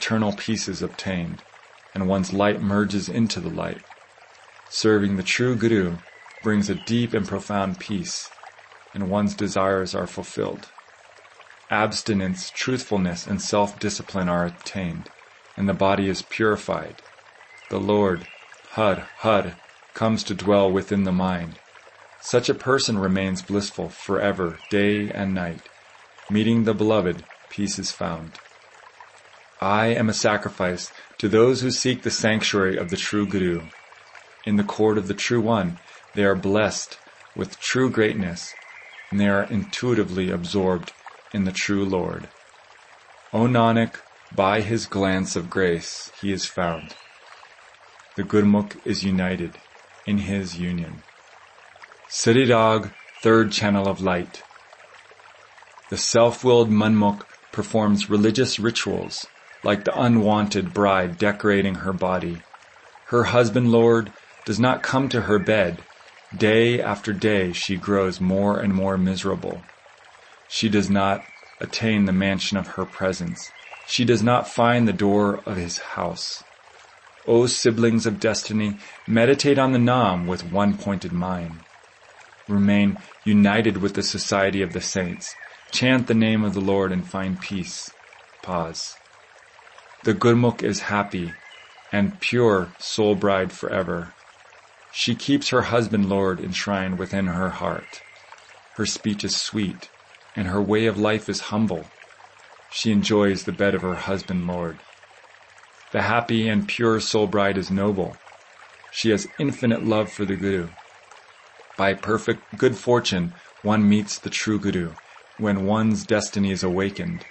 eternal peace is obtained, and one's light merges into the light. Serving the true Guru brings a deep and profound peace, and one's desires are fulfilled. Abstinence, truthfulness, and self-discipline are attained, and the body is purified. The Lord, Had, comes to dwell within the mind. Such a person remains blissful forever, day and night. Meeting the beloved, peace is found. I am a sacrifice to those who seek the sanctuary of the true Guru. In the court of the True One, they are blessed with true greatness, and they are intuitively absorbed in the true Lord. O Nanak, by his glance of grace he is found. The Gurmukh is united in his union. Siddhi Rag, third channel of light. The self-willed Manmukh performs religious rituals, like the unwanted bride decorating her body. Her husband Lord does not come to her bed. Day after day she grows more and more miserable. She does not attain the mansion of her presence. She does not find the door of his house. O siblings of destiny, meditate on the Nam with one pointed mind. Remain united with the society of the saints. Chant the name of the Lord and find peace. Pause. The Gurmukh is happy and pure soul bride forever. She keeps her husband Lord enshrined within her heart. Her speech is sweet, and her way of life is humble. She enjoys the bed of her husband Lord. The happy and pure soul bride is noble. She has infinite love for the Guru. By perfect good fortune, one meets the true Guru, when one's destiny is awakened.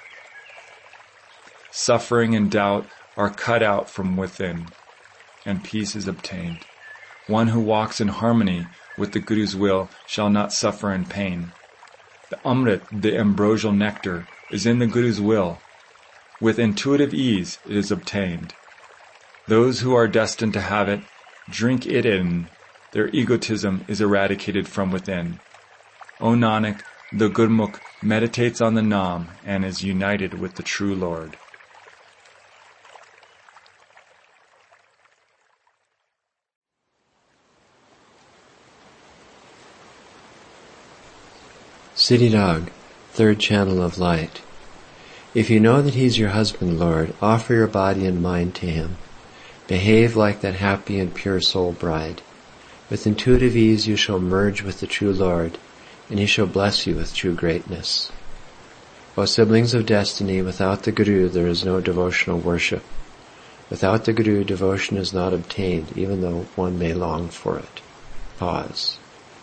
Suffering and doubt are cut out from within, and peace is obtained. One who walks in harmony with the Guru's will shall not suffer in pain. The Amrit, the ambrosial nectar, is in the Guru's will. With intuitive ease it is obtained. Those who are destined to have it, drink it in. Their egotism is eradicated from within. O Nanak, the Gurmukh meditates on the Nam and is united with the true Lord. Siddhi Rag, third channel of light. If you know that he's your husband, Lord, offer your body and mind to him. Behave like that happy and pure soul bride. With intuitive ease you shall merge with the true Lord, and he shall bless you with true greatness. O siblings of destiny, without the Guru there is no devotional worship. Without the Guru, devotion is not obtained, even though one may long for it. Pause.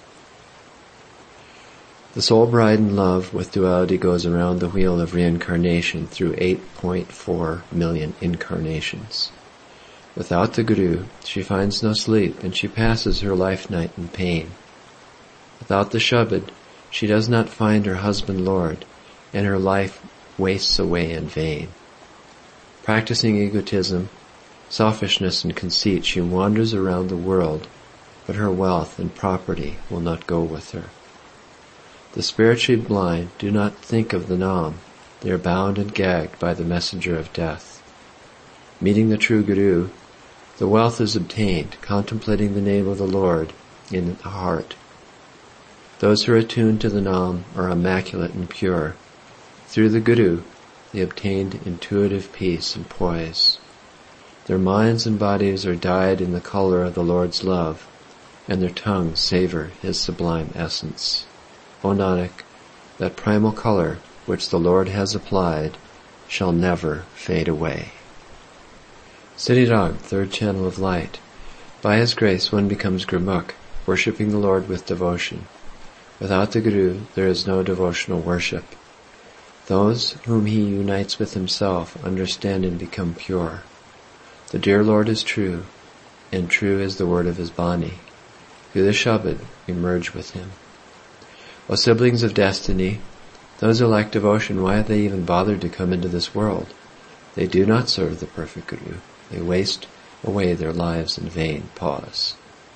The soul bride in love with duality goes around the wheel of reincarnation through 8.4 million incarnations. Without the Guru, she finds no sleep, and she passes her life night in pain. Without the Shabad, she does not find her husband Lord, and her life wastes away in vain. Practicing egotism, selfishness, and conceit, she wanders around the world, but her wealth and property will not go with her. The spiritually blind do not think of the Nam. They are bound and gagged by the messenger of death. Meeting the true Guru, the wealth is obtained, contemplating the name of the Lord in the heart. Those who are attuned to the Nam are immaculate and pure. Through the Guru, they obtained intuitive peace and poise. Their minds and bodies are dyed in the color of the Lord's love, and their tongues savor his sublime essence. O Nanak, that primal color which the Lord has applied shall never fade away. Siddhi Rag, third channel of light. By his grace one becomes Gurmukh, worshipping the Lord with devotion. Without the Guru there is no devotional worship. Those whom he unites with himself understand and become pure. The dear Lord is true, and true is the word of his Bani. Through the Shabad we merge with him. O siblings of destiny, those who lack devotion, why have they even bothered to come into this world? They do not serve the perfect Guru. They waste away their lives in vain. Pause.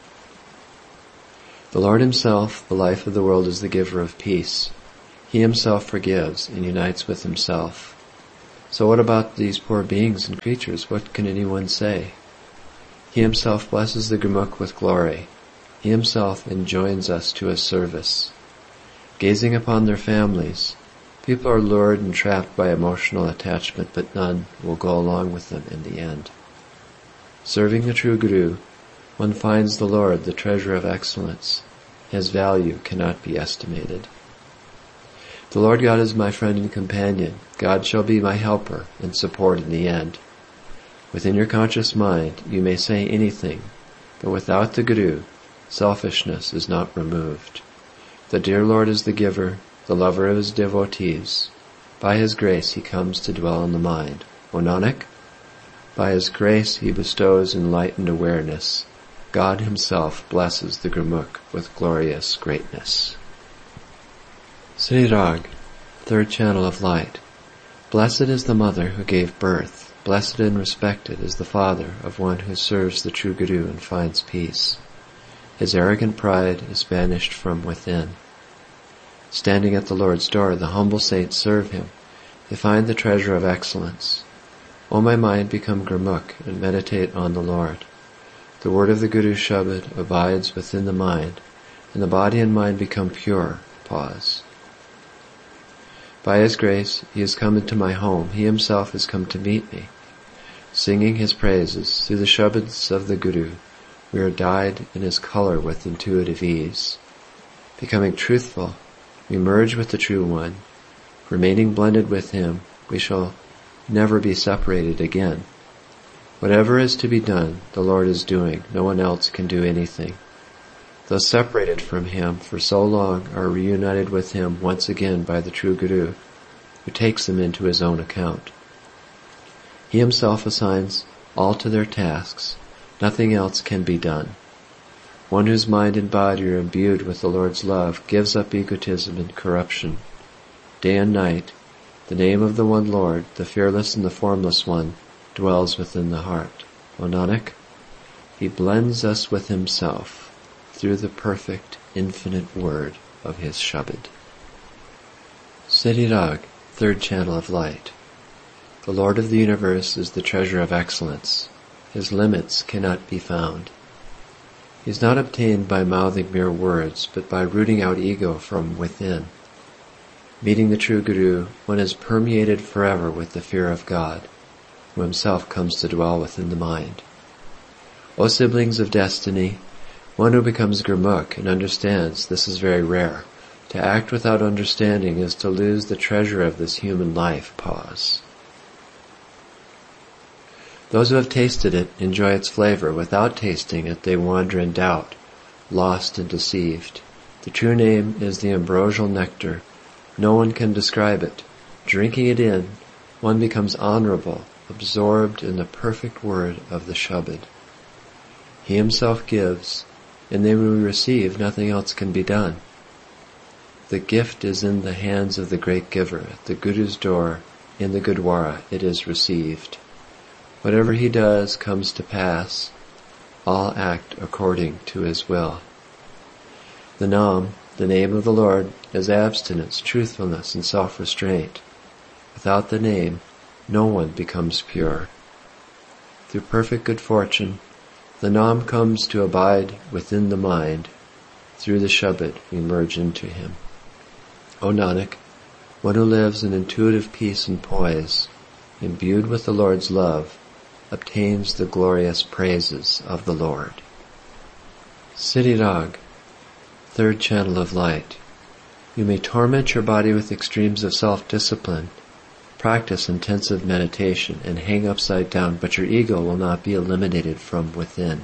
The Lord himself, the life of the world, is the giver of peace. He himself forgives and unites with himself. So what about these poor beings and creatures? What can anyone say? He himself blesses the Gurmukh with glory. He himself enjoins us to his service. Gazing upon their families, people are lured and trapped by emotional attachment, but none will go along with them in the end. Serving the true Guru, one finds the Lord, the treasure of excellence. His value cannot be estimated. The Lord God is my friend and companion. God shall be my helper and support in the end. Within your conscious mind, you may say anything, but without the Guru, selfishness is not removed. The dear Lord is the giver, the lover of his devotees. By his grace he comes to dwell in the mind. O Nanak, by his grace he bestows enlightened awareness. God himself blesses the Gurmukh with glorious greatness. Sri Rag, third channel of light. Blessed is the mother who gave birth. Blessed and respected is the father of one who serves the true Guru and finds peace. His arrogant pride is banished from within. Standing at the Lord's door, the humble saints serve him. They find the treasure of excellence. O my mind, become Gurmukh and meditate on the Lord. The word of the Guru's Shabad abides within the mind, and the body and mind become pure. Pause. By his grace, he has come into my home. He himself has come to meet me. Singing his praises through the Shabads of the Guru, we are dyed in his color with intuitive ease. Becoming truthful, we merge with the True One. Remaining blended with him, we shall never be separated again. Whatever is to be done, the Lord is doing. No one else can do anything. Those separated from him for so long are reunited with him once again by the true Guru, who takes them into his own account. He himself assigns all to their tasks. Nothing else can be done. One whose mind and body are imbued with the Lord's love gives up egotism and corruption. Day and night, the name of the one Lord, the fearless and the formless one, dwells within the heart. O Nanak, he blends us with himself through the perfect, infinite word of his Shabad. Siddhi Rag, third channel of light. The Lord of the universe is the treasure of excellence. His limits cannot be found. He is not obtained by mouthing mere words, but by rooting out ego from within. Meeting the true Guru, one is permeated forever with the fear of God, who himself comes to dwell within the mind. O siblings of destiny, one who becomes Gurmukh and understands this is very rare. To act without understanding is to lose the treasure of this human life. Pause. Those who have tasted it enjoy its flavor. Without tasting it, they wander in doubt, lost and deceived. The true name is the ambrosial nectar. No one can describe it. Drinking it in, one becomes honorable, absorbed in the perfect word of the Shabad. He himself gives, and then we receive. Nothing else can be done. The gift is in the hands of the great giver. At the Guru's door, in the Gurdwara, it is received. Whatever he does comes to pass. All act according to his will. The Nam, the name of the Lord, is abstinence, truthfulness, and self-restraint. Without the name, no one becomes pure. Through perfect good fortune, the Nam comes to abide within the mind. Through the Shabad, we merge into him. O Nanak, one who lives in intuitive peace and poise, imbued with the Lord's love, obtains the glorious praises of the Lord. Siddhi Rag, third channel of light. You may torment your body with extremes of self-discipline, practice intensive meditation, and hang upside down, but your ego will not be eliminated from within.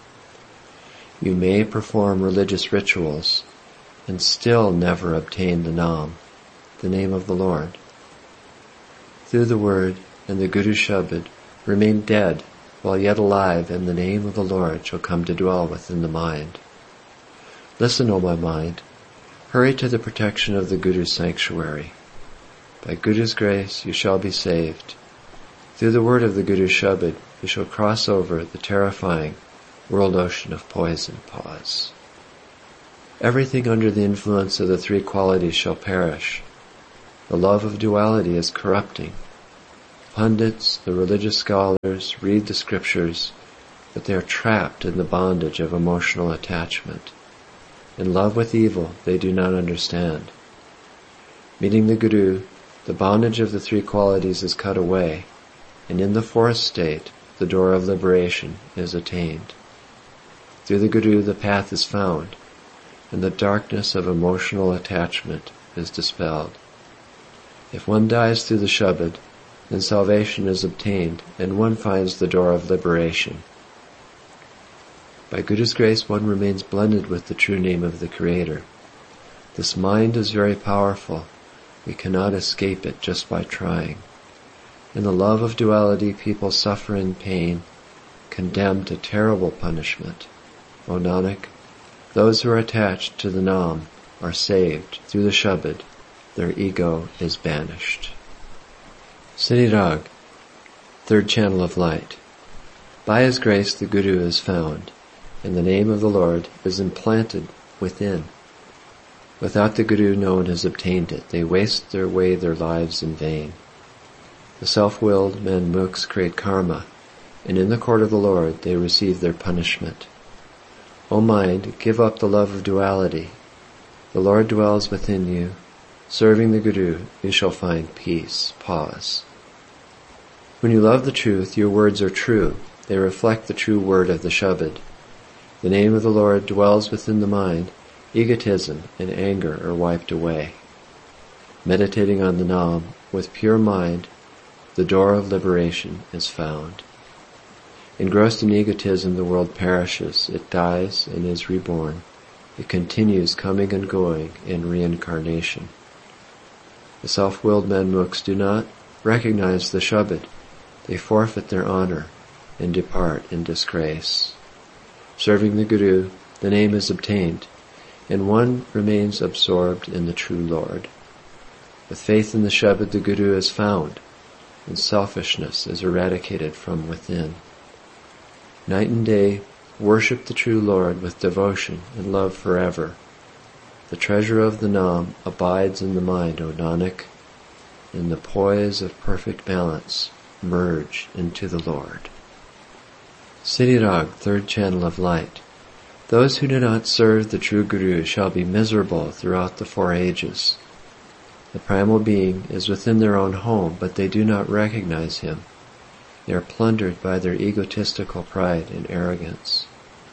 You may perform religious rituals and still never obtain the Nam, the name of the Lord. Through the word and the Guru Shabad, remain dead while yet alive, and the name of the Lord shall come to dwell within the mind. Listen, O my mind, hurry to the protection of the Guru's sanctuary. By Guru's grace you shall be saved. Through the word of the Guru Shabad you shall cross over the terrifying world ocean of poison. Pause. Everything under the influence of the three qualities shall perish. The love of duality is corrupting. Pundits, the religious scholars, read the scriptures, but they are trapped in the bondage of emotional attachment. In love with evil, they do not understand. Meeting the Guru, the bondage of the three qualities is cut away, and in the fourth state, the door of liberation is attained. Through the Guru, the path is found, and the darkness of emotional attachment is dispelled. If one dies through the Shabad, then salvation is obtained, and one finds the door of liberation. By Guru's grace, one remains blended with the true name of the Creator. This mind is very powerful. We cannot escape it just by trying. In the love of duality, people suffer in pain, condemned to terrible punishment. O Nanak, those who are attached to the Nam are saved through the Shabad. Their ego is banished. Siddhi Rag, third channel of light. By His grace the Guru is found, and the name of the Lord is implanted within. Without the Guru no one has obtained it. They waste away their lives in vain. The self-willed men mooks create karma, and in the court of the Lord they receive their punishment. O mind, give up the love of duality. The Lord dwells within you. Serving the Guru, you shall find peace. Pause. When you love the truth, your words are true. They reflect the true word of the Shabad. The name of the Lord dwells within the mind. Egotism and anger are wiped away. Meditating on the Nam with pure mind, the door of liberation is found. Engrossed in egotism, the world perishes. It dies and is reborn. It continues coming and going in reincarnation. The self-willed men mooks do not recognize the Shabad. They forfeit their honor and depart in disgrace. Serving the Guru, the name is obtained, and one remains absorbed in the true Lord. With faith in the Shabad, the Guru is found, and selfishness is eradicated from within. Night and day, worship the true Lord with devotion and love forever. The treasure of the Nam abides in the mind, O Nanak. In the poise of perfect balance, merge into the Lord. Siddhi Rag, third channel of light. Those who do not serve the true Guru shall be miserable throughout the 4 ages. The primal being is within their own home, but they do not recognize him. They are plundered by their egotistical pride and arrogance.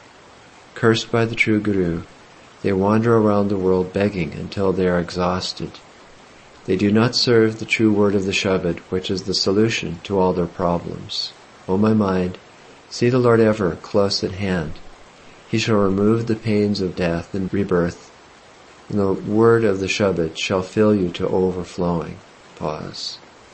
Cursed by the true Guru, they wander around the world begging until they are exhausted. They do not serve the true word of the Shabad, which is the solution to all their problems. O my mind, see the Lord ever close at hand. He shall remove the pains of death and rebirth, and the word of the Shabad shall fill you to overflowing. Pause.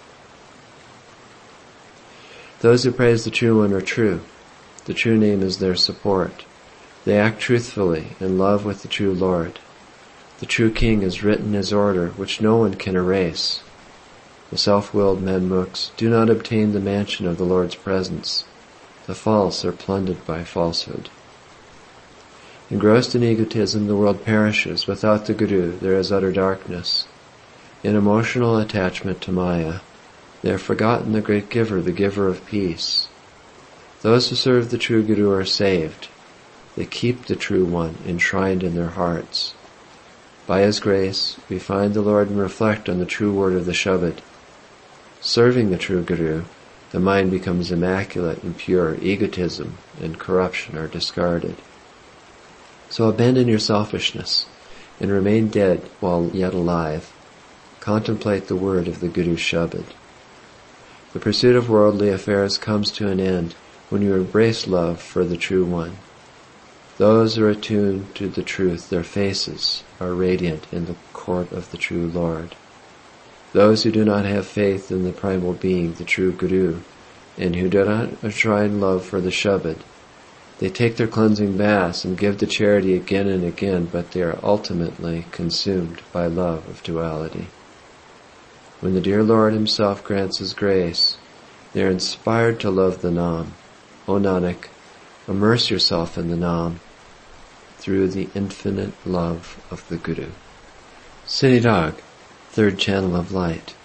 Those who praise the True One are true. The true name is their support. They act truthfully in love with the true Lord. The true King has written his order, which no one can erase. The self-willed men mooks do not obtain the mansion of the Lord's presence. The false are plundered by falsehood. Engrossed in egotism, the world perishes. Without the Guru, there is utter darkness. In emotional attachment to Maya, they have forgotten the great giver, the giver of peace. Those who serve the true Guru are saved. They keep the true one enshrined in their hearts. By his grace, we find the Lord and reflect on the true word of the Shabad. Serving the true Guru, the mind becomes immaculate and pure. Egotism and corruption are discarded. So abandon your selfishness and remain dead while yet alive. Contemplate the word of the Guru's Shabad. The pursuit of worldly affairs comes to an end when you embrace love for the True One. Those who are attuned to the truth, their faces are radiant in the court of the true Lord. Those who do not have faith in the primal being, the true Guru, and who do not enshrine love for the Shabad, they take their cleansing baths and give to charity again and again, but they are ultimately consumed by love of duality. When the dear Lord himself grants his grace, they are inspired to love the Nam. O Nanak, immerse yourself in the Nam through the infinite love of the Guru. Siddhi Rag, third channel of light.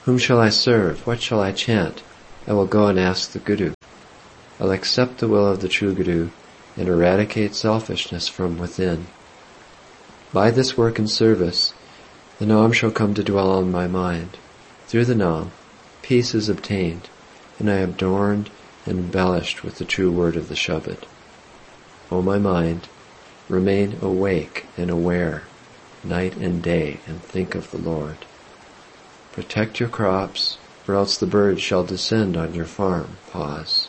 Whom shall I serve? What shall I chant? I will go and ask the Guru. I'll accept the will of the true Guru and eradicate selfishness from within. By this work and service, the Nam shall come to dwell on my mind. Through the Nam, peace is obtained, and I am adorned and embellished with the true word of the Shabad. O my mind, remain awake and aware, night and day, and think of the Lord. Protect your crops, or else the birds shall descend on your farm. Pause.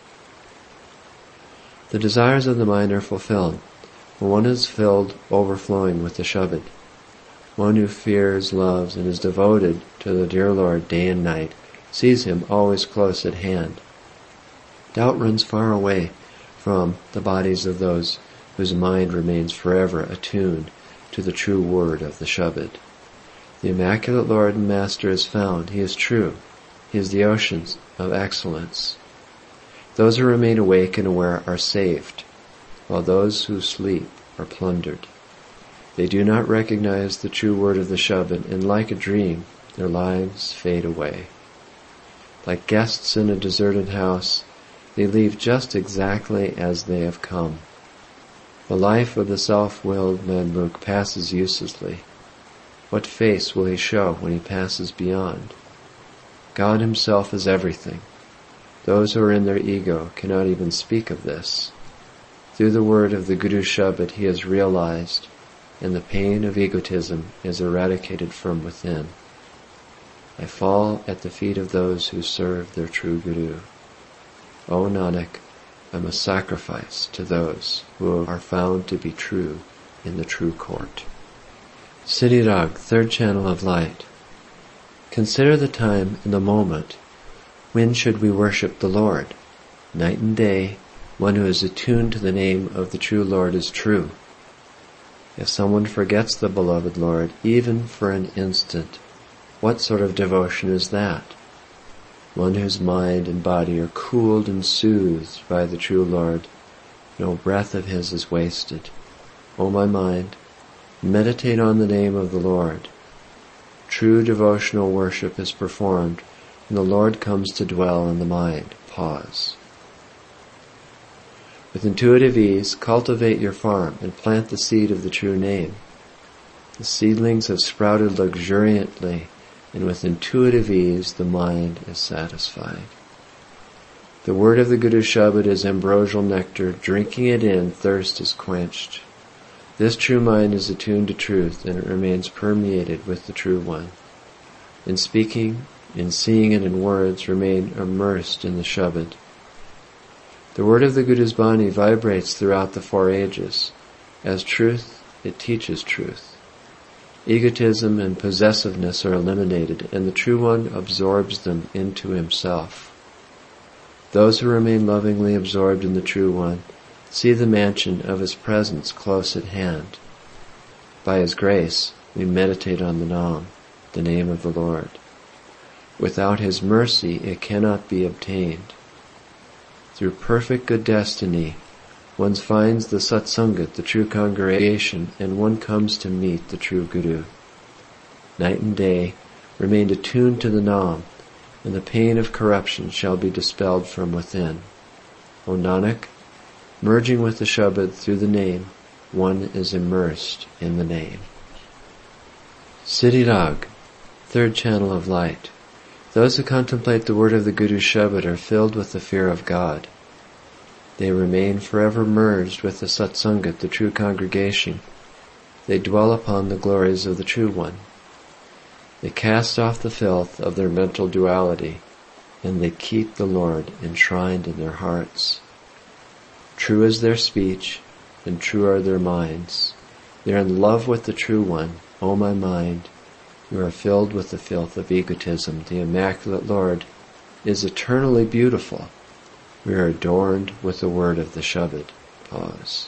The desires of the mind are fulfilled when one is filled overflowing with the Shabad. One who fears, loves, and is devoted to the dear Lord day and night sees him always close at hand. Doubt runs far away from the bodies of those whose mind remains forever attuned to the true word of the Shabad. The Immaculate Lord and Master is found. He is true. He is the ocean of excellence. Those who remain awake and aware are saved, while those who sleep are plundered. They do not recognize the true word of the Shabad, and like a dream, their lives fade away. Like guests in a deserted house, they leave just exactly as they have come. The life of the self-willed Mamluk passes uselessly. What face will he show when he passes beyond? God himself is everything. Those who are in their ego cannot even speak of this. Through the word of the Guru Shabad he is realized, and the pain of egotism is eradicated from within. I fall at the feet of those who serve their true Guru. O Nanak, I must sacrifice to those who are found to be true in the true court. Siddhi Rag, third channel of light. Consider the time and the moment. When should we worship the Lord? Night and day, one who is attuned to the name of the true Lord is true. If someone forgets the beloved Lord, even for an instant, what sort of devotion is that? One whose mind and body are cooled and soothed by the true Lord. No breath of his is wasted. O my mind, meditate on the name of the Lord. True devotional worship is performed when the Lord comes to dwell in the mind. Pause. With intuitive ease, cultivate your farm and plant the seed of the true name. The seedlings have sprouted luxuriantly, and with intuitive ease the mind is satisfied. The word of the Guru Shabad is ambrosial nectar. Drinking it in, thirst is quenched. This true mind is attuned to truth, and it remains permeated with the true one. In speaking, in seeing, and in words, remain immersed in the Shabad. The word of the Guru's Bani vibrates throughout the 4 ages. As truth, it teaches truth. Egotism and possessiveness are eliminated, and the true one absorbs them into himself. Those who remain lovingly absorbed in the true one see the mansion of his presence close at hand. By his grace, we meditate on the Nam, the name of the Lord. Without his mercy, it cannot be obtained. Through perfect good destiny, one finds the Satsangat, the true congregation, and one comes to meet the true Guru. Night and day, remain attuned to the Nam, and the pain of corruption shall be dispelled from within. O Nanak, merging with the Shabad through the name, one is immersed in the name. Siddhi Rag, third channel of light. Those who contemplate the word of the Guru Shabad are filled with the fear of God. They remain forever merged with the Satsangat, the true congregation. They dwell upon the glories of the True One. They cast off the filth of their mental duality, and they keep the Lord enshrined in their hearts. True is their speech, and true are their minds. They are in love with the True One. O my mind, you are filled with the filth of egotism. The Immaculate Lord is eternally beautiful. We are adorned with the word of the Shabad. Pause.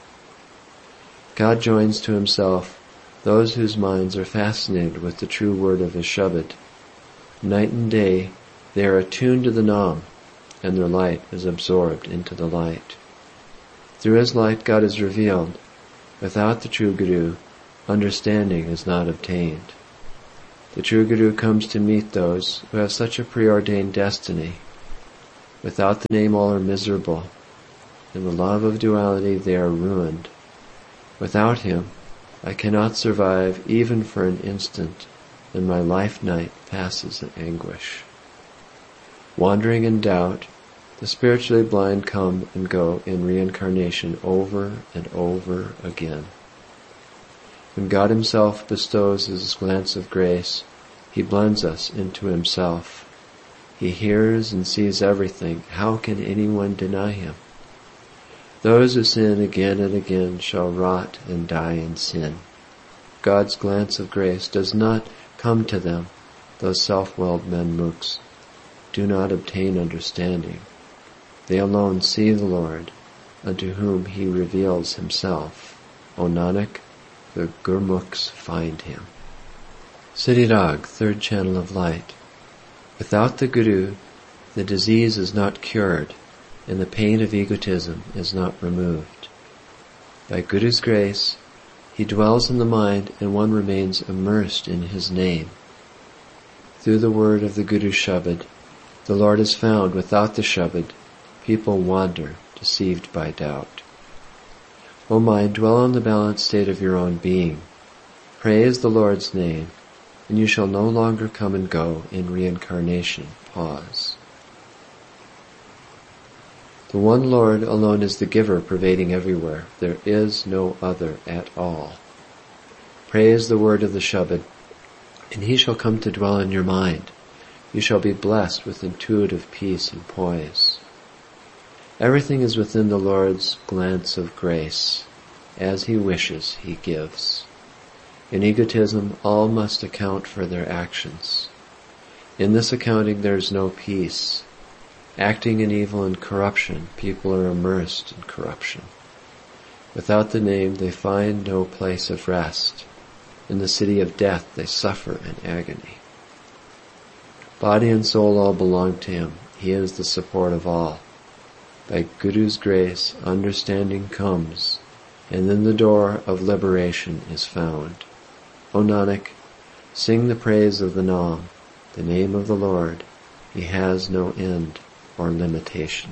God joins to himself those whose minds are fascinated with the true word of his Shabad. Night and day, they are attuned to the Nam, and their light is absorbed into the light. Through his light, God is revealed. Without the true Guru, understanding is not obtained. The true Guru comes to meet those who have such a preordained destiny. Without the name all are miserable. In the love of duality they are ruined. Without him I cannot survive even for an instant, and my life night passes in anguish. Wandering in doubt, the spiritually blind come and go in reincarnation over and over again. When God himself bestows his glance of grace, he blends us into himself. He hears and sees everything. How can anyone deny him? Those who sin again and again shall rot and die in sin. God's glance of grace does not come to them. Those self-willed men mooks do not obtain understanding. They alone see the Lord, unto whom he reveals himself. O Nanak, the Gurmukhs find him. Siddhi Rag, third channel of light. Without the Guru, the disease is not cured, and the pain of egotism is not removed. By Guru's grace, he dwells in the mind and one remains immersed in his name. Through the word of the Guru Shabad, the Lord is found. Without the Shabad, people wander, deceived by doubt. O mind, dwell on the balanced state of your own being. Praise the Lord's name, and you shall no longer come and go in reincarnation. Pause. The one Lord alone is the giver, pervading everywhere. There is no other at all. Praise the word of the Shabad, and he shall come to dwell in your mind. You shall be blessed with intuitive peace and poise. Everything is within the Lord's glance of grace. As he wishes, he gives. In egotism, all must account for their actions. In this accounting there is no peace. Acting in evil and corruption, people are immersed in corruption. Without the name, they find no place of rest. In the city of death, they suffer in agony. Body and soul all belong to him. He is the support of all. By Guru's grace, understanding comes, and then the door of liberation is found. O Nanak, sing the praise of the Naam, the name of the Lord. He has no end or limitation.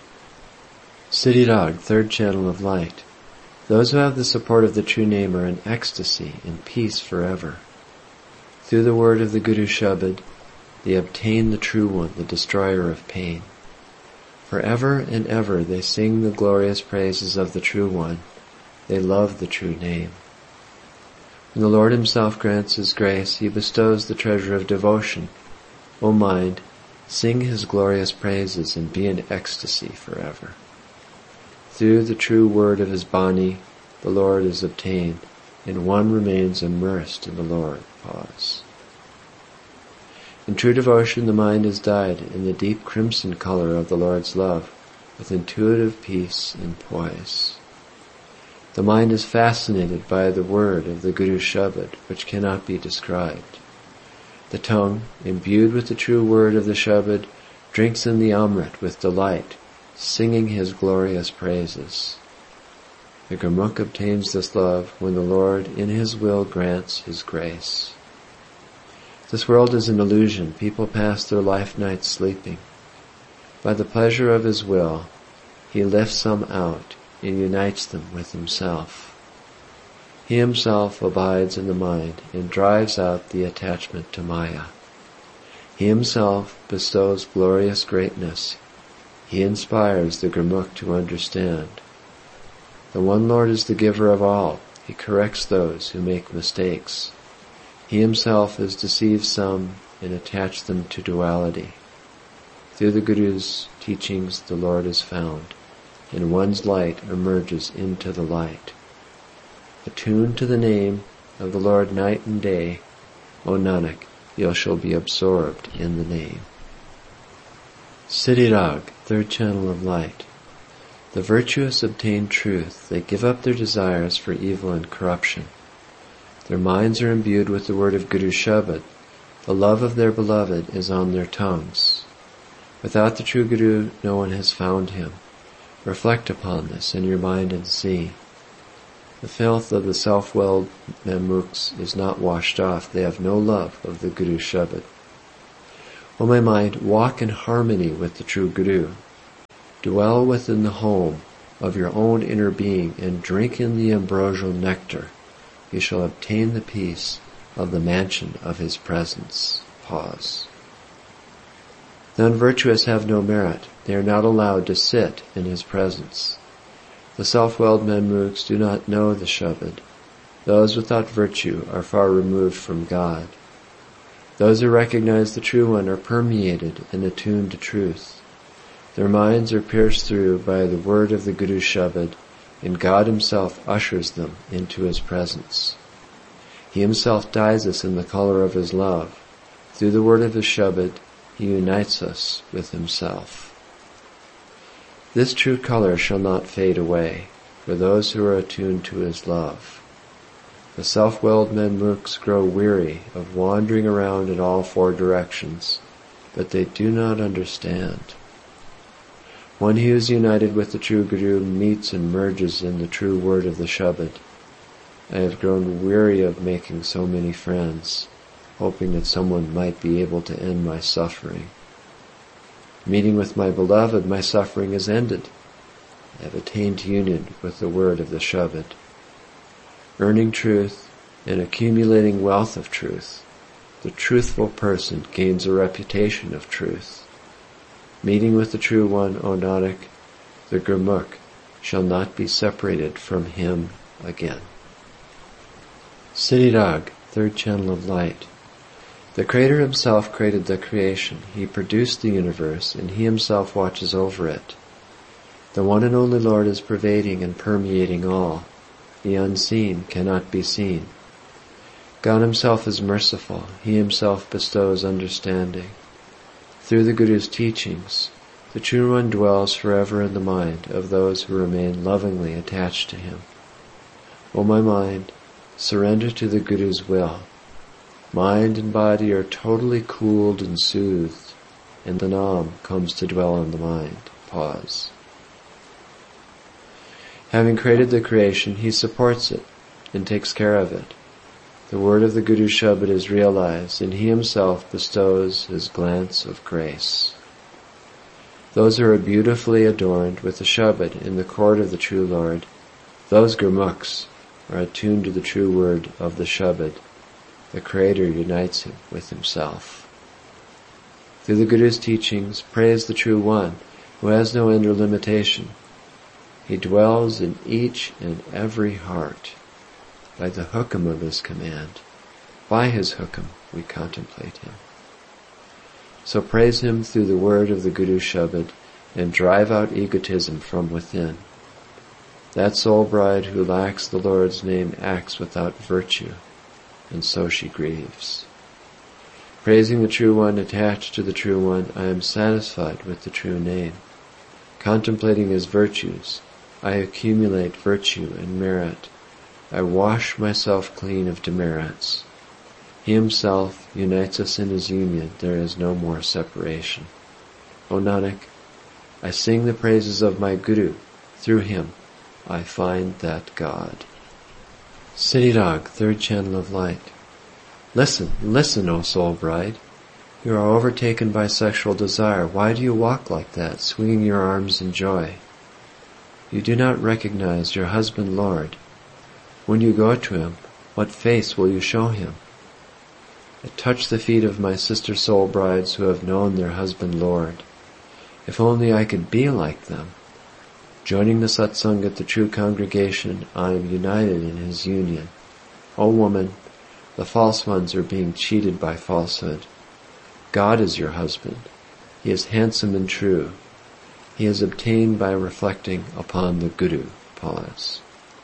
Siddhi Rag, third channel of light. Those who have the support of the true name are in ecstasy, in peace forever. Through the word of the Guru Shabad, they obtain the true one, the destroyer of pain. Forever and ever they sing the glorious praises of the true one. They love the true name. When the Lord himself grants his grace, he bestows the treasure of devotion. O mind, sing his glorious praises and be in ecstasy forever. Through the true word of his Bani, the Lord is obtained, and one remains immersed in the Lord. Pause. In true devotion, the mind is dyed in the deep crimson color of the Lord's love, with intuitive peace and poise. The mind is fascinated by the word of the Guru Shabad, which cannot be described. The tongue, imbued with the true word of the Shabad, drinks in the Amrit with delight, singing his glorious praises. The Gurmukh obtains this love when the Lord in his will grants his grace. This world is an illusion. People pass their life nights sleeping. By the pleasure of his will, he lifts some out and unites them with himself. He himself abides in the mind and drives out the attachment to Maya. He himself bestows glorious greatness. He inspires the Gurmukh to understand. The one Lord is the giver of all. He corrects those who make mistakes. He himself has deceived some and attached them to duality. Through the Guru's teachings the Lord is found, and one's light emerges into the light. Attuned to the name of the Lord night and day, O Nanak, you shall be absorbed in the name. Siddhi Rag, third channel of light. The virtuous obtain truth. They give up their desires for evil and corruption. Their minds are imbued with the word of Guru Shabad. The love of their beloved is on their tongues. Without the true Guru, no one has found him. Reflect upon this in your mind and see. The filth of the self-willed Mamluks is not washed off. They have no love of the Guru Shabad. O my mind, walk in harmony with the true Guru. Dwell within the home of your own inner being and drink in the ambrosial nectar. You shall obtain the peace of the mansion of his presence. Pause. The unvirtuous have no merit. They are not allowed to sit in his presence. The self-willed Mamluks do not know the Shabad. Those without virtue are far removed from God. Those who recognize the True One are permeated and attuned to truth. Their minds are pierced through by the word of the Guru Shabad, and God himself ushers them into his presence. He himself dyes us in the color of his love. Through the word of his Shabad, he unites us with himself. This true color shall not fade away, for those who are attuned to his love. The self-willed Mamluks grow weary of wandering around in all four directions, but they do not understand. One who is united with the true Guru meets and merges in the true word of the Shabad. I have grown weary of making so many friends, hoping that someone might be able to end my suffering. Meeting with my beloved, my suffering is ended. I have attained union with the word of the Shabad. Earning truth and accumulating wealth of truth, the truthful person gains a reputation of truth. Meeting with the True One, O Nanak, the Gurmukh shall not be separated from him again. Siddhi Rag, third channel of light. The Creator himself created the creation. He produced the universe, and he himself watches over it. The one and only Lord is pervading and permeating all. The unseen cannot be seen. God himself is merciful. He himself bestows understanding. Through the Guru's teachings, the True One dwells forever in the mind of those who remain lovingly attached to him. O my mind, surrender to the Guru's will. Mind and body are totally cooled and soothed, and the Nam comes to dwell in the mind. Pause. Having created the creation, he supports it and takes care of it. The word of the Guru Shabad is realized, and he himself bestows his glance of grace. Those who are beautifully adorned with the Shabad in the court of the true Lord, those Gurmukhs are attuned to the true word of the Shabad. The Creator unites him with himself. Through the Guru's teachings, praise the True One, who has no end or limitation. He dwells in each and every heart. By the hukam of his command, by his hukam, we contemplate him. So praise him through the word of the Guru Shabad and drive out egotism from within. That soul bride who lacks the Lord's name acts without virtue, and so she grieves. Praising the True One, attached to the True One, I am satisfied with the true name. Contemplating his virtues, I accumulate virtue and merit. I wash myself clean of demerits. He himself unites us in his union. There is no more separation. O Nanak, I sing the praises of my Guru. Through him I find that God. Siddhi Rag, third channel of light. Listen, listen, O soul bride. You are overtaken by sexual desire. Why do you walk like that, swinging your arms in joy? You do not recognize your husband Lord. When you go to him, what face will you show him? I touch the feet of my sister soul brides who have known their husband Lord. If only I could be like them. Joining the satsang at the true congregation, I am united in his union. O woman, the false ones are being cheated by falsehood. God is your husband. He is handsome and true. He is obtained by reflecting upon the Guru. Pause.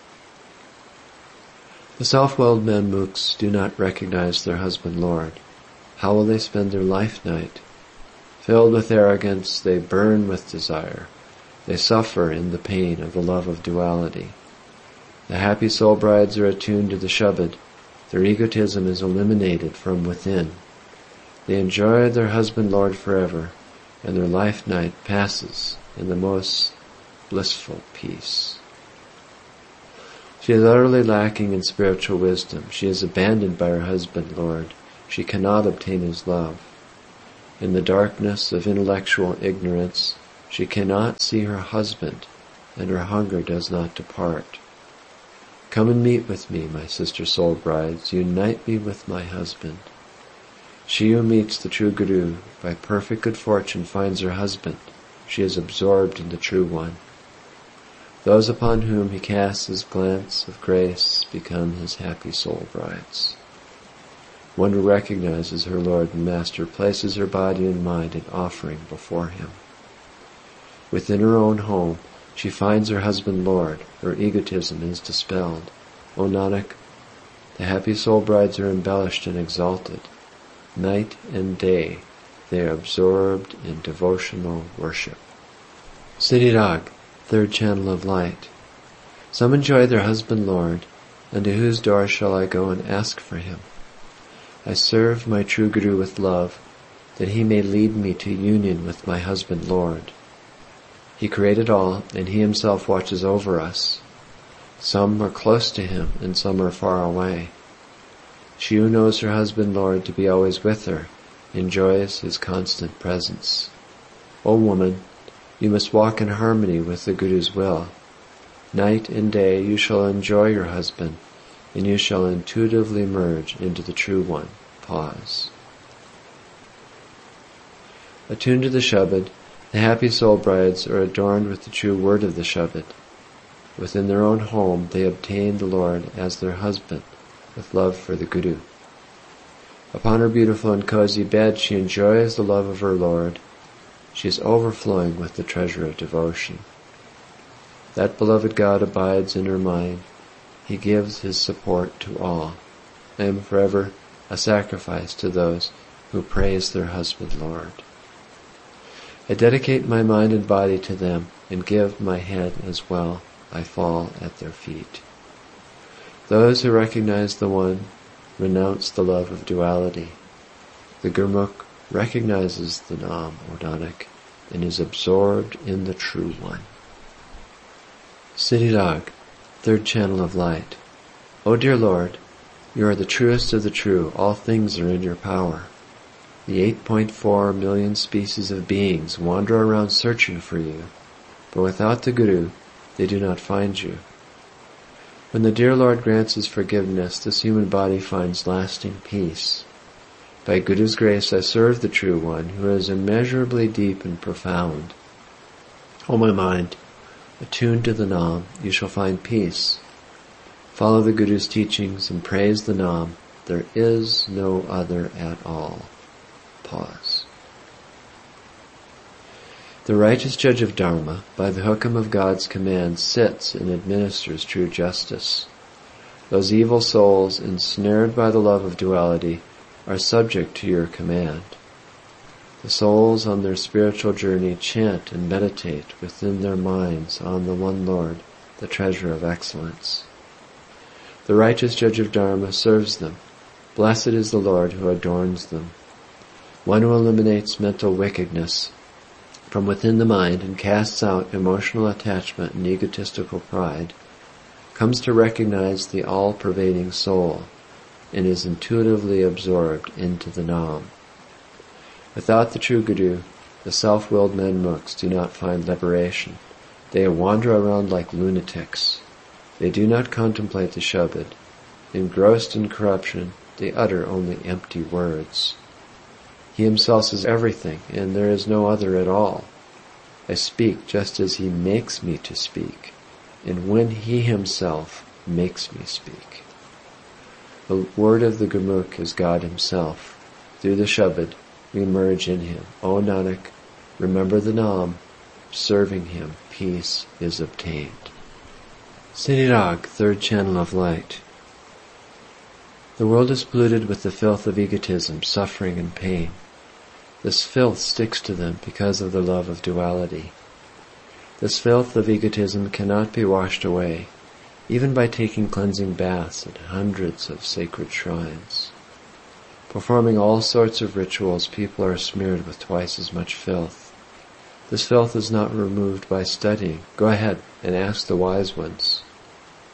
The self-willed Mamluks do not recognize their husband Lord. How will they spend their life night? Filled with arrogance, they burn with desire. They suffer in the pain of the love of duality. The happy soul brides are attuned to the Shabad. Their egotism is eliminated from within. They enjoy their husband Lord forever, and their life night passes in the most blissful peace. She is utterly lacking in spiritual wisdom. She is abandoned by her husband, Lord. She cannot obtain his love. In the darkness of intellectual ignorance, she cannot see her husband, and her hunger does not depart. Come and meet with me, my sister soul brides. Unite me with my husband. She who meets the true Guru by perfect good fortune finds her husband. She is absorbed in the true one. Those upon whom he casts his glance of grace become his happy soul brides. One who recognizes her Lord and Master places her body and mind in offering before him. Within her own home, she finds her husband Lord. Her egotism is dispelled. O Nanak, the happy soul brides are embellished and exalted. Night and day, they are absorbed in devotional worship. Siddhi Rag, third channel of light. Some enjoy their husband Lord, and to whose door shall I go and ask for him? I serve my true Guru with love, that he may lead me to union with my husband Lord. He created all, and he himself watches over us. Some are close to him, and some are far away. She who knows her husband Lord to be always with her, enjoys his constant presence. O woman, you must walk in harmony with the Guru's will. Night and day you shall enjoy your husband, and you shall intuitively merge into the true one. Pause. Attuned to the Shabad, the happy soul brides are adorned with the true word of the Shabad. Within their own home they obtain the Lord as their husband, with love for the Guru. Upon her beautiful and cozy bed she enjoys the love of her Lord. She is overflowing with the treasure of devotion. That beloved God abides in her mind. He gives his support to all. I am forever a sacrifice to those who praise their husband Lord. I dedicate my mind and body to them, and give my head as well. I fall at their feet. Those who recognize the One renounce the love of duality. The Gurmukh recognizes the Nam, O Nanak, and is absorbed in the True One. Siddhi Rag, third channel of light. O dear Lord, you are the truest of the true. All things are in your power. The 8.4 million species of beings wander around searching for you, but without the Guru, they do not find you. When the dear Lord grants his forgiveness, this human body finds lasting peace. By Guru's grace I serve the True One, who is immeasurably deep and profound. O my mind, attuned to the Nam, you shall find peace. Follow the Guru's teachings and praise the Nam. There is no other at all. Pause. The righteous judge of Dharma, by the hukam of God's command, sits and administers true justice. Those evil souls, ensnared by the love of duality, are subject to your command. The souls on their spiritual journey chant and meditate within their minds on the one Lord, the treasure of excellence. The righteous judge of Dharma serves them. Blessed is the Lord who adorns them. One who eliminates mental wickedness from within the mind and casts out emotional attachment and egotistical pride, comes to recognize the all-pervading soul and is intuitively absorbed into the Nam. Without the true Guru, the self-willed Manmukhs do not find liberation. They wander around like lunatics. They do not contemplate the Shabad. Engrossed in corruption, they utter only empty words. He himself is everything, and there is no other at all. I speak just as he makes me to speak, and when he himself makes me speak. The word of the Gurmukh is God himself. Through the Shabad, we merge in him. O Nanak, remember the Nam. Serving him, peace is obtained. Siddhi Rag, third channel of light. The world is polluted with the filth of egotism, suffering, and pain. This filth sticks to them because of the love of duality. This filth of egotism cannot be washed away, even by taking cleansing baths at hundreds of sacred shrines. Performing all sorts of rituals, people are smeared with twice as much filth. This filth is not removed by studying. Go ahead and ask the wise ones.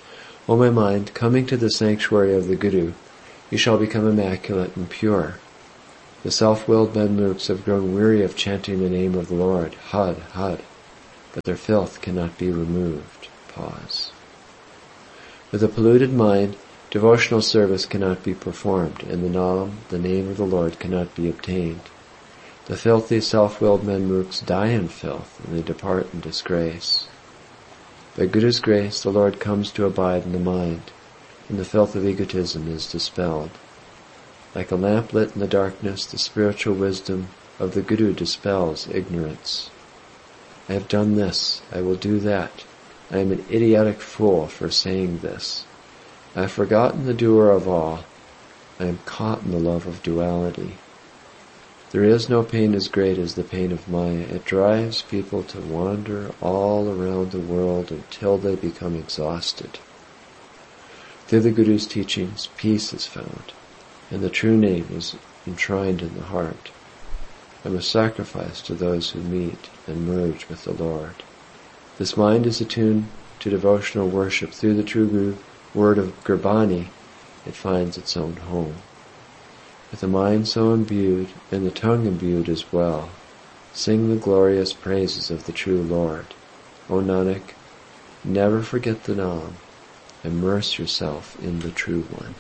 O my mind, coming to the sanctuary of the Guru, you shall become immaculate and pure. The self-willed Manmukhs have grown weary of chanting the name of the Lord, Had, Had, but their filth cannot be removed. Pause. With a polluted mind, devotional service cannot be performed, and the Nam, the name of the Lord, cannot be obtained. The filthy, self-willed Manmukhs die in filth, and they depart in disgrace. By Guru's grace, the Lord comes to abide in the mind, and the filth of egotism is dispelled. Like a lamp lit in the darkness, the spiritual wisdom of the Guru dispels ignorance. I have done this, I will do that. I am an idiotic fool for saying this. I have forgotten the doer of all. I am caught in the love of duality. There is no pain as great as the pain of Maya. It drives people to wander all around the world until they become exhausted. Through the Guru's teachings, peace is found, and the true name is enshrined in the heart. I am a sacrifice to those who meet and merge with the Lord. This mind is attuned to devotional worship. Through the true Guru, word of Gurbani, it finds its own home. With the mind so imbued, and the tongue imbued as well, sing the glorious praises of the true Lord. O Nanak, never forget the Nam. Immerse yourself in the True One.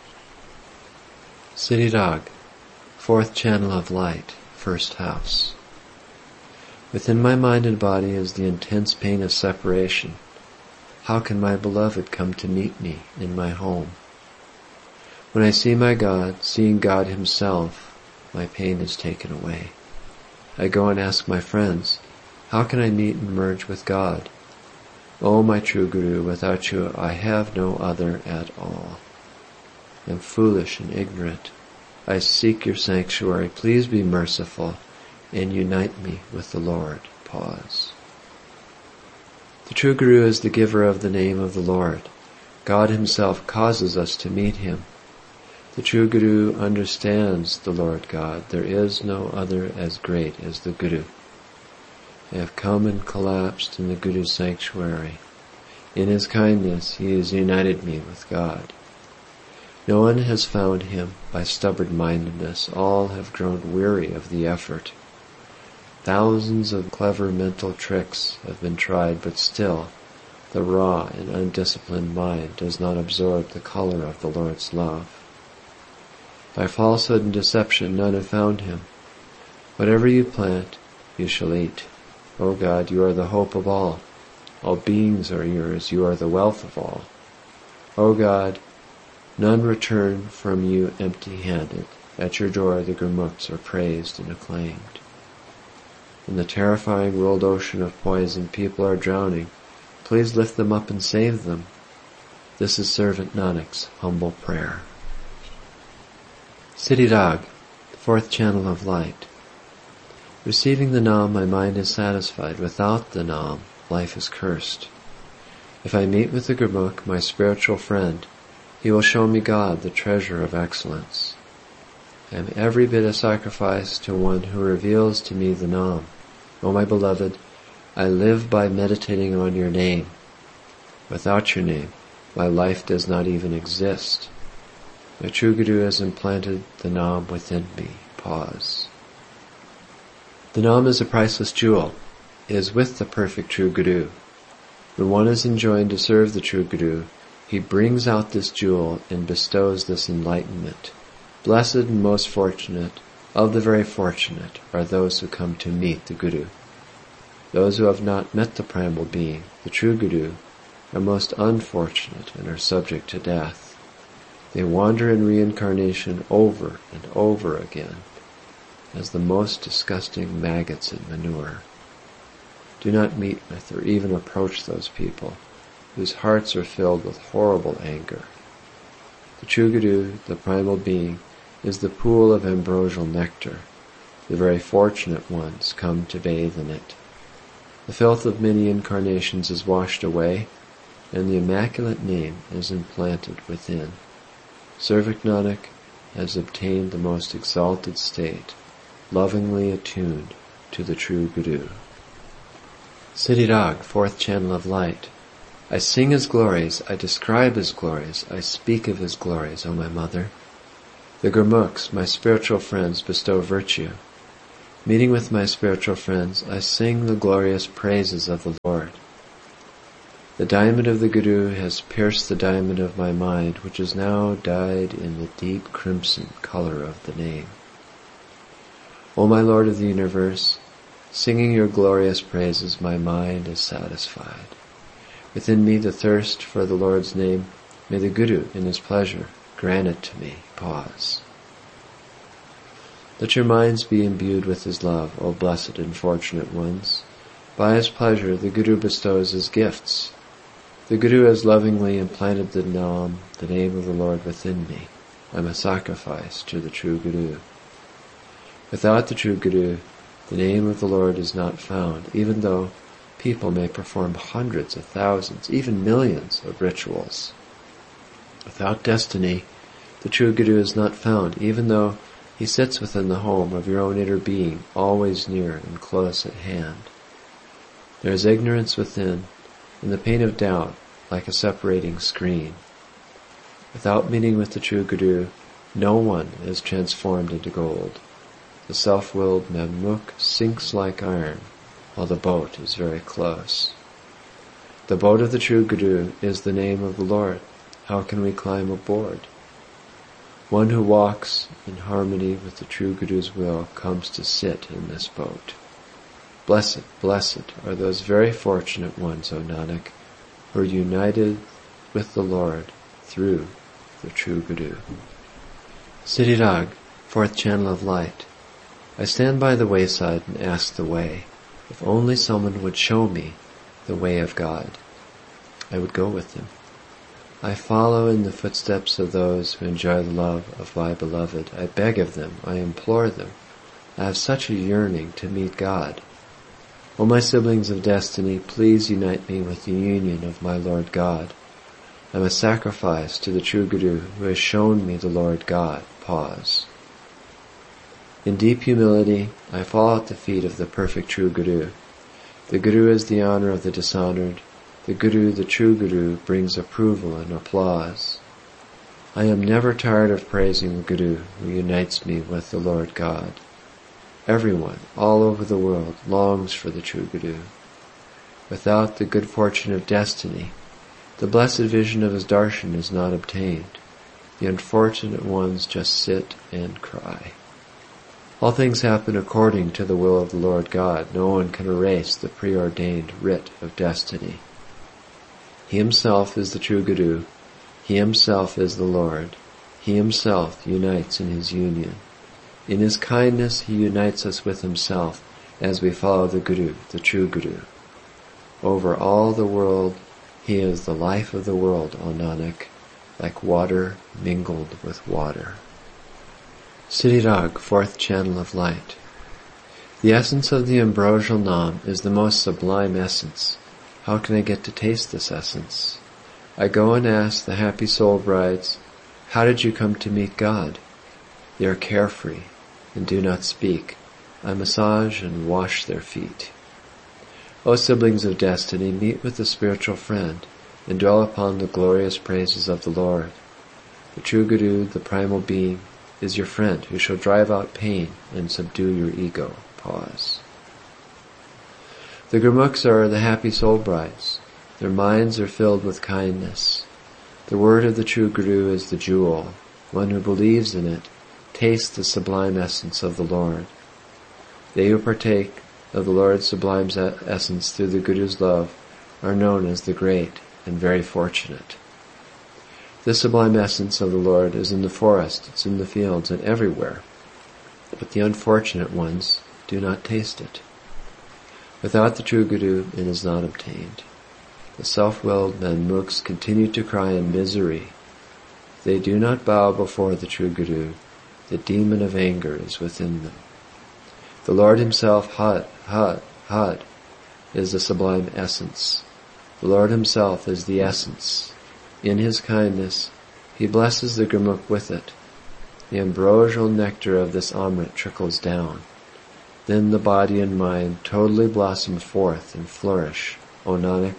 Siddhi Rag, fourth channel of light, first house. Within my mind and body is the intense pain of separation. How can my beloved come to meet me in my home? When I see my God, seeing God Himself, my pain is taken away. I go and ask my friends, how can I meet and merge with God? O my true Guru, without you I have no other at all. I am foolish and ignorant. I seek your sanctuary. Please be merciful and unite me with the Lord. Pause. The true Guru is the giver of the name of the Lord. God Himself causes us to meet Him. The true Guru understands the Lord God. There is no other as great as the Guru. I have come and collapsed in the Guru's sanctuary. In His kindness, He has united me with God. No one has found Him by stubborn-mindedness. All have grown weary of the effort. Thousands of clever mental tricks have been tried, but still, the raw and undisciplined mind does not absorb the color of the Lord's love. By falsehood and deception, none have found Him. Whatever you plant, you shall eat. O God, you are the hope of all. All beings are yours. You are the wealth of all. O God, none return from you empty-handed. At your door the Gurmukhs are praised and acclaimed. In the terrifying world ocean of poison, people are drowning. Please lift them up and save them. This is Servant Nanak's humble prayer. Siddhi Rag, the fourth channel of light. Receiving the Nam, my mind is satisfied. Without the Nam, life is cursed. If I meet with the Gurmukh, my spiritual friend, he will show me God, the treasure of excellence. I am every bit a sacrifice to one who reveals to me the Nam. O my beloved, I live by meditating on your name. Without your name, my life does not even exist. My true Guru has implanted the Nam within me. Pause. The Nam is a priceless jewel. It is with the perfect true Guru. When one is enjoined to serve the true Guru, he brings out this jewel and bestows this enlightenment. Blessed and most fortunate, of the very fortunate, are those who come to meet the Guru. Those who have not met the primal being, the true Guru, are most unfortunate and are subject to death. They wander in reincarnation over and over again, as the most disgusting maggots in manure. Do not meet with or even approach those people whose hearts are filled with horrible anger. The true Guru, the primal being, is the pool of ambrosial nectar. The very fortunate ones come to bathe in it. The filth of many incarnations is washed away, and the immaculate name is implanted within. Servant Nanak has obtained the most exalted state, lovingly attuned to the true Guru. Siddhi Rag, fourth channel of light, I sing his glories, I describe his glories, I speak of his glories, O my mother. The Gurmukhs, my spiritual friends, bestow virtue. Meeting with my spiritual friends, I sing the glorious praises of the Lord. The diamond of the Guru has pierced the diamond of my mind, which is now dyed in the deep crimson color of the name. O my Lord of the universe, singing your glorious praises, my mind is satisfied. Within me the thirst for the Lord's name, may the Guru, in his pleasure, grant it to me. Pause. Let your minds be imbued with his love, O blessed and fortunate ones. By his pleasure the Guru bestows his gifts. The Guru has lovingly implanted the name of the Lord within me. I am a sacrifice to the true Guru. Without the true Guru, the name of the Lord is not found, even though people may perform hundreds of thousands, even millions of rituals. Without destiny, the true Guru is not found, even though he sits within the home of your own inner being, always near and close at hand. There is ignorance within, and the pain of doubt, like a separating screen. Without meeting with the true Guru, no one is transformed into gold. The self-willed Mamluk sinks like iron, while the boat is very close. The boat of the true Guru is the name of the Lord. How can we climb aboard? One who walks in harmony with the true Guru's will comes to sit in this boat. Blessed, blessed are those very fortunate ones, O Nanak, who are united with the Lord through the true Guru. Siddhi Rag, fourth channel of light. I stand by the wayside and ask the way. If only someone would show me the way of God, I would go with him. I follow in the footsteps of those who enjoy the love of my beloved. I beg of them, I implore them. I have such a yearning to meet God. O my siblings of destiny, please unite me with the union of my Lord God. I am a sacrifice to the true Guru who has shown me the Lord God. Pause. In deep humility, I fall at the feet of the perfect true Guru. The Guru is the honor of the dishonored. The Guru, the true Guru, brings approval and applause. I am never tired of praising the Guru who unites me with the Lord God. Everyone, all over the world, longs for the true Guru. Without the good fortune of destiny, the blessed vision of his darshan is not obtained. The unfortunate ones just sit and cry. All things happen according to the will of the Lord God. No one can erase the preordained writ of destiny. He himself is the true Guru. He himself is the Lord. He himself unites in his union. In his kindness he unites us with himself as we follow the Guru, the true Guru. Over all the world, he is the life of the world, O Nanak, like water mingled with water. Siddhi Rag, fourth channel of light. The essence of the ambrosial Nam is the most sublime essence. How can I get to taste this essence? I go and ask the happy soul brides, how did you come to meet God? They are carefree and do not speak. I massage and wash their feet. O siblings of destiny, meet with a spiritual friend and dwell upon the glorious praises of the Lord. The true Guru, the primal being, is your friend who shall drive out pain and subdue your ego. Pause. The Gurmukhs are the happy soul brides. Their minds are filled with kindness. The word of the true Guru is the jewel. One who believes in it tastes the sublime essence of the Lord. They who partake of the Lord's sublime essence through the Guru's love are known as the great and very fortunate. This sublime essence of the Lord is in the forest, it's in the fields, and everywhere. But the unfortunate ones do not taste it. Without the true Guru, it is not obtained. The self-willed Mamluks continue to cry in misery. If they do not bow before the true Guru, the demon of anger is within them. The Lord himself, Had, is the sublime essence. The Lord himself is the essence. In his kindness, he blesses the Gurmukh with it. The ambrosial nectar of this Amrit trickles down. Then the body and mind totally blossom forth and flourish. O Nanak,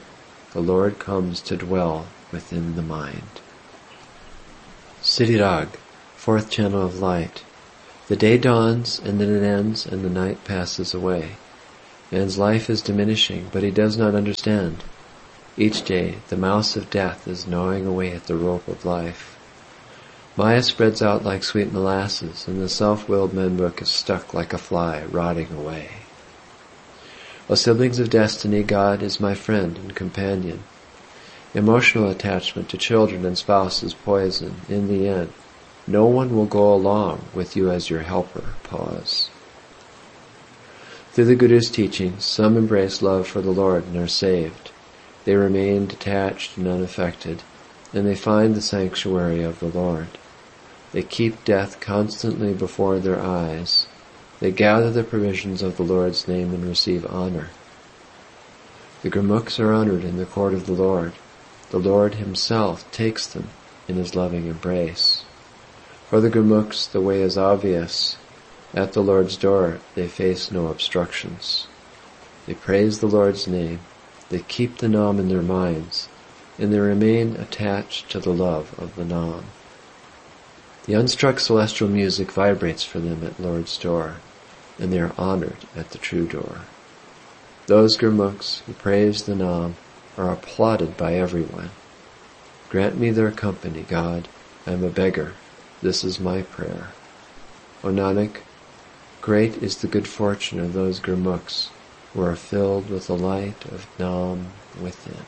the Lord comes to dwell within the mind. Siddhirag, fourth channel of light. The day dawns, and then it ends, and the night passes away. Man's life is diminishing, but he does not understand. Each day, the mouse of death is gnawing away at the rope of life. Maya spreads out like sweet molasses, and the self-willed Menbuk is stuck like a fly, rotting away. O siblings of destiny, God is my friend and companion. Emotional attachment to children and spouse is poison. In the end, no one will go along with you as your helper. Pause. Through the Guru's teachings, some embrace love for the Lord and are saved. They remain detached and unaffected, and they find the sanctuary of the Lord. They keep death constantly before their eyes. They gather the provisions of the Lord's name and receive honor. The Gurmukhs are honored in the court of the Lord. The Lord himself takes them in his loving embrace. For the Gurmukhs, the way is obvious. At the Lord's door, they face no obstructions. They praise the Lord's name. They keep the Nam in their minds, and they remain attached to the love of the Nam. The unstruck celestial music vibrates for them at Lord's door, and they are honored at the true door. Those Gurmukhs who praise the Nam are applauded by everyone. Grant me their company, God. I am a beggar. This is my prayer. O Nanak, great is the good fortune of those Gurmukhs who are filled with the light of Nam within.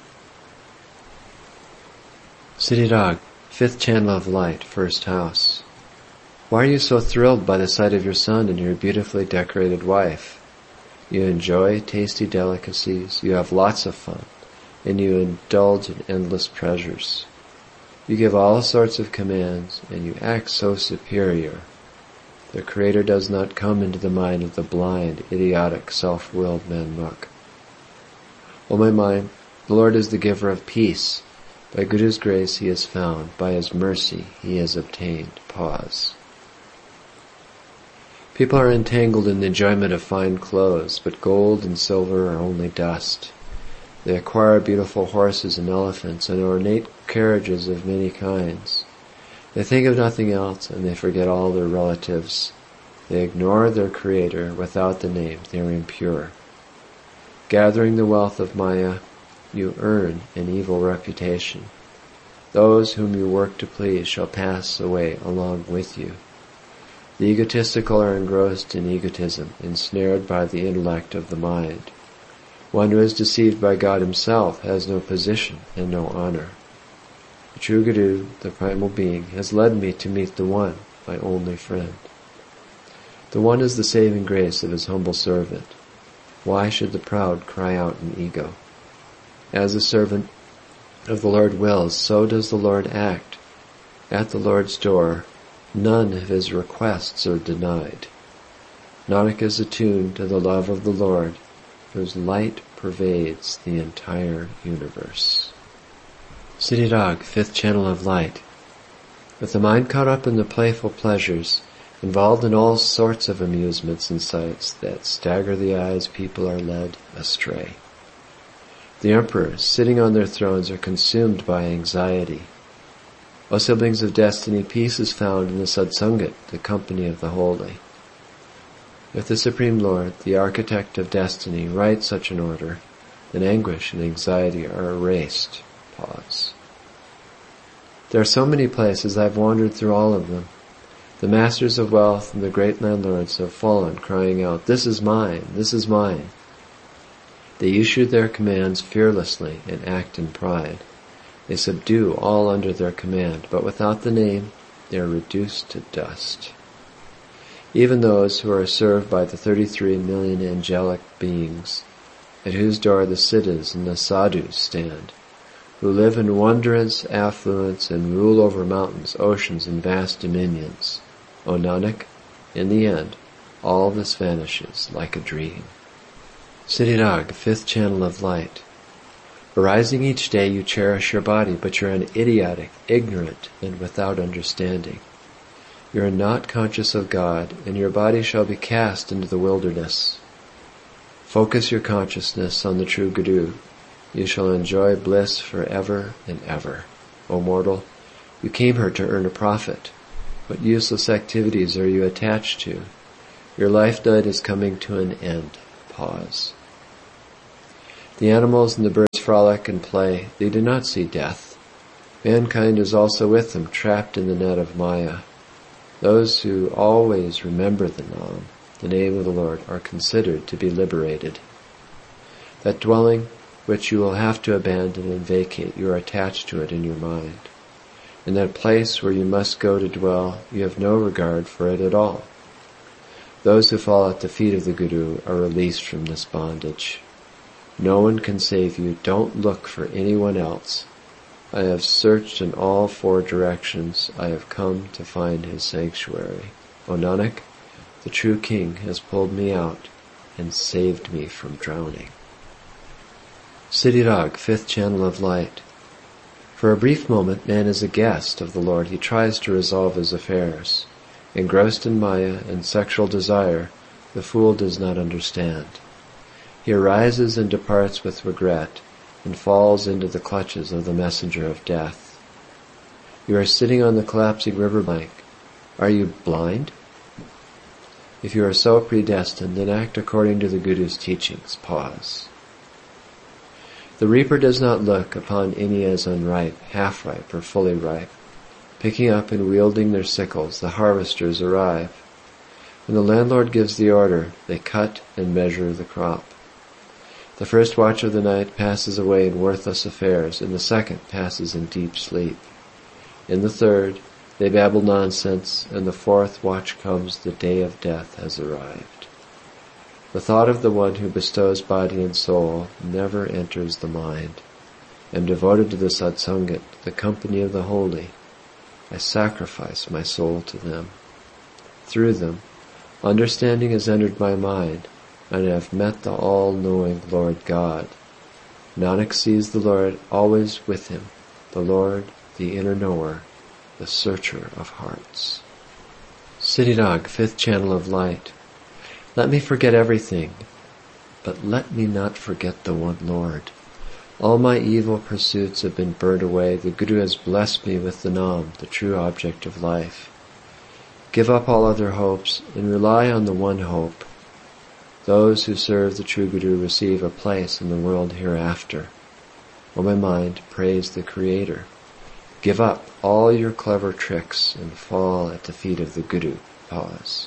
Siddhirag, fifth channel of light, first house. Why are you so thrilled by the sight of your son and your beautifully decorated wife? You enjoy tasty delicacies, you have lots of fun, and you indulge in endless pleasures. You give all sorts of commands, and you act so superior. The Creator does not come into the mind of the blind, idiotic, self-willed Menbuk. O my mind, the Lord is the giver of peace. By Guru's grace he is found, by his mercy he is obtained. Pause. People are entangled in the enjoyment of fine clothes, but gold and silver are only dust. They acquire beautiful horses and elephants and ornate carriages of many kinds. They think of nothing else, and they forget all their relatives. They ignore their Creator. Without the name, they are impure. Gathering the wealth of Maya, you earn an evil reputation. Those whom you work to please shall pass away along with you. The egotistical are engrossed in egotism, ensnared by the intellect of the mind. One who is deceived by God himself has no position and no honor. The true Guru, the primal being, has led me to meet the One, my only friend. The One is the saving grace of his humble servant. Why should the proud cry out in ego? As the servant of the Lord wills, so does the Lord act. At the Lord's door, none of his requests are denied. Nanak is attuned to the love of the Lord, whose light pervades the entire universe. Siddhirag, fifth channel of light. With the mind caught up in the playful pleasures, involved in all sorts of amusements and sights that stagger the eyes, people are led astray. The emperors, sitting on their thrones, are consumed by anxiety. O siblings of destiny, peace is found in the Satsangat, the company of the holy. If the Supreme Lord, the architect of destiny, writes such an order, then anguish and anxiety are erased. Pause. There are so many places, I've wandered through all of them. The masters of wealth and the great landlords have fallen, crying out, "This is mine, this is mine." They issue their commands fearlessly and act in pride. They subdue all under their command, but without the name, they are reduced to dust. Even those who are served by the 33 million angelic beings, at whose door the Siddhas and the Sadhus stand, who live in wondrous affluence and rule over mountains, oceans, and vast dominions. O Nanak, in the end, all this vanishes like a dream. Siddhirag, fifth channel of light. Arising each day, you cherish your body, but you're an idiotic, ignorant, and without understanding. You are not conscious of God, and your body shall be cast into the wilderness. Focus your consciousness on the true Guru. You shall enjoy bliss forever and ever. O mortal, you came here to earn a profit. What useless activities are you attached to? Your life night is coming to an end. Pause. The animals and the birds frolic and play. They do not see death. Mankind is also with them, trapped in the net of Maya. Those who always remember the Nam, the name of the Lord, are considered to be liberated. That dwelling which you will have to abandon and vacate, you are attached to it in your mind. In that place where you must go to dwell, you have no regard for it at all. Those who fall at the feet of the Guru are released from this bondage. No one can save you. Don't look for anyone else. I have searched in all 4 directions. I have come to find his sanctuary. O Nanak, the true King has pulled me out and saved me from drowning. Siddhirag, 5th channel of light. For a brief moment, man is a guest of the Lord. He tries to resolve his affairs. Engrossed in Maya and sexual desire, the fool does not understand. He arises and departs with regret and falls into the clutches of the messenger of death. You are sitting on the collapsing riverbank. Are you blind? If you are so predestined, then act according to the Guru's teachings. Pause. The reaper does not look upon any as unripe, half-ripe, or fully ripe. Picking up and wielding their sickles, the harvesters arrive. When the landlord gives the order, they cut and measure the crop. The first watch of the night passes away in worthless affairs, and the second passes in deep sleep. In the third, they babble nonsense, and the fourth watch comes, the day of death has arrived. The thought of the one who bestows body and soul never enters the mind. I am devoted to the Satsangat, the company of the holy. I sacrifice my soul to them. Through them, understanding has entered my mind, and I have met the all-knowing Lord God. Nanak sees the Lord always with him, the Lord, the inner knower, the searcher of hearts. Siddhirag, 5th channel of light. Let me forget everything, but let me not forget the one Lord. All my evil pursuits have been burned away. The Guru has blessed me with the Nam, the true object of life. Give up all other hopes and rely on the one hope. Those who serve the true Guru receive a place in the world hereafter. O my mind, praise the Creator. Give up all your clever tricks and fall at the feet of the Guru. Pause.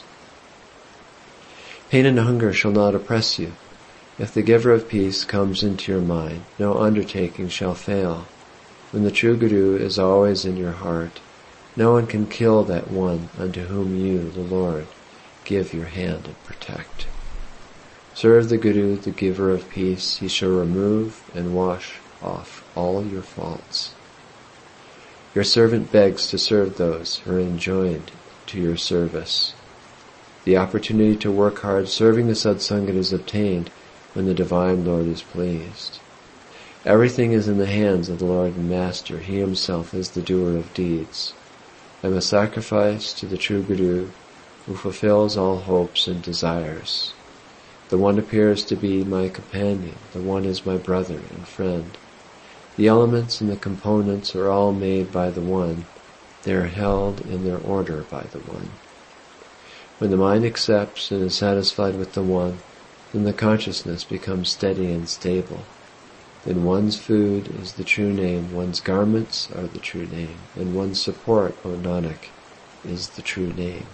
Pain and hunger shall not oppress you. If the giver of peace comes into your mind, no undertaking shall fail. When the true Guru is always in your heart, no one can kill that one unto whom you, the Lord, give your hand and protect. Serve the Guru, the giver of peace. He shall remove and wash off all your faults. Your servant begs to serve those who are enjoined to your service. The opportunity to work hard serving the Satsangat is obtained when the Divine Lord is pleased. Everything is in the hands of the Lord and Master. He himself is the doer of deeds. I must sacrifice to the true Guru, who fulfills all hopes and desires. The one appears to be my companion. The one is my brother and friend. The elements and the components are all made by the one. They are held in their order by the one. When the mind accepts and is satisfied with the one, then the consciousness becomes steady and stable. Then one's food is the true name, one's garments are the true name, and one's support, O Nanak, is the true name.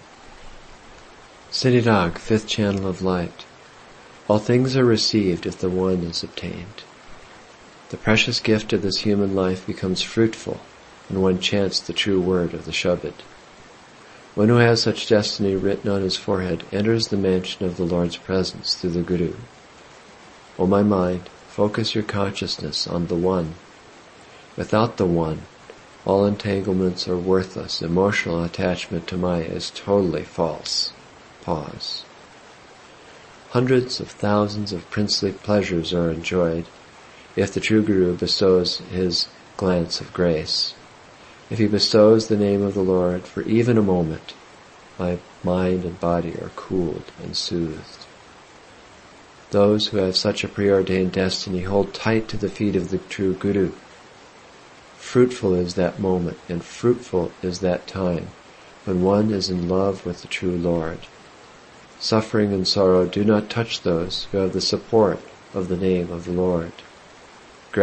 Siddhirag, 5th channel of light. All things are received if the one is obtained. The precious gift of this human life becomes fruitful when one chants the true word of the Shabad. One who has such destiny written on his forehead enters the mansion of the Lord's presence through the Guru. O my mind, focus your consciousness on the One. Without the One, all entanglements are worthless. Emotional attachment to Maya is totally false. Pause. Hundreds of thousands of princely pleasures are enjoyed if the true Guru bestows his glance of grace. If he bestows the name of the Lord for even a moment, my mind and body are cooled and soothed. Those who have such a preordained destiny hold tight to the feet of the true Guru. Fruitful is that moment, and fruitful is that time, when one is in love with the true Lord. Suffering and sorrow do not touch those who have the support of the name of the Lord.